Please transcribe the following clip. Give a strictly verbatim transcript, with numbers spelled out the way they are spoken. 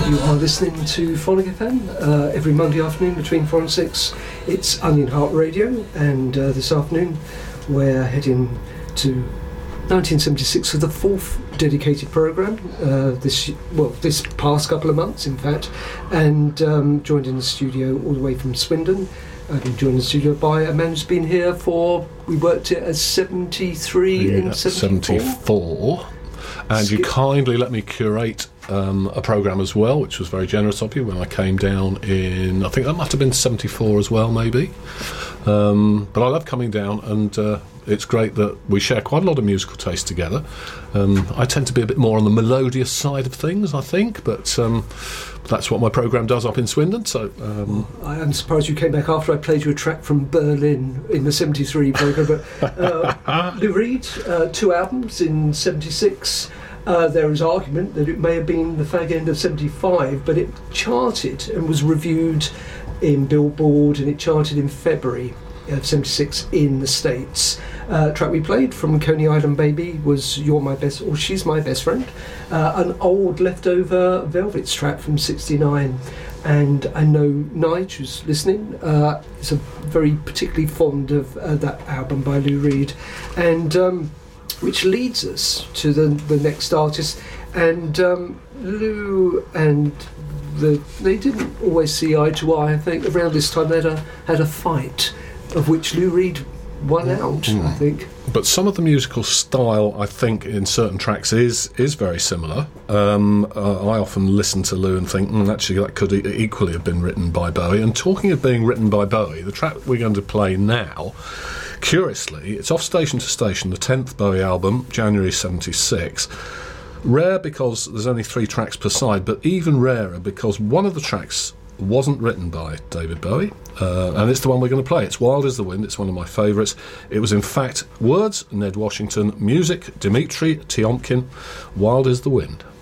You are listening to Phonic F M uh, every Monday afternoon between four and six. It's Onion Heart Radio, and uh, this afternoon we're heading to nineteen seventy-six for the fourth dedicated programme. Uh, this well, this past couple of months, in fact, and um, joined in the studio all the way from Swindon. I've been joined in the studio by a man who's been here for, we worked it as seventy-three yeah, and seventy-four. seventy-four. And Skip. You kindly let me curate um, a programme as well, which was very generous of you when I came down in, I think that must have been seventy-four as well, maybe. Um, but I love coming down, and uh, it's great that we share quite a lot of musical taste together. Um, I tend to be a bit more on the melodious side of things, I think, but um, that's what my programme does up in Swindon. So um, I am surprised you came back after I played you a track from Berlin in the seventy-three programme. But uh, Lou Reed, uh, two albums in seventy-six. Uh, there is argument that it may have been the fag end of seventy-five, but it charted and was reviewed in Billboard, and it charted in February of seventy-six in the States. Uh, track we played from Coney Island Baby was You're My Best, or She's My Best Friend, uh, an old leftover Velvets track from sixty-nine. And I know Nige, who's listening, uh, is a very particularly fond of uh, that album by Lou Reed, and um, which leads us to the, the next artist. And um, Lou and the, they didn't always see eye to eye. I think around this time they had a, had a fight, of which Lou Reed won out, mm. I think. But some of the musical style, I think, in certain tracks is is very similar. Um, uh, I often listen to Lou and think, mm, actually, that could e- equally have been written by Bowie. And talking of being written by Bowie, the track we're going to play now, curiously, it's off Station to Station, the tenth Bowie album, January seventy-six. Rare because there's only three tracks per side, but even rarer because one of the tracks wasn't written by David Bowie, uh, and it's the one we're going to play. It's Wild as the Wind. It's one of my favourites. It was in fact words Ned Washington, music Dimitri Tiomkin. Wild as the Wind.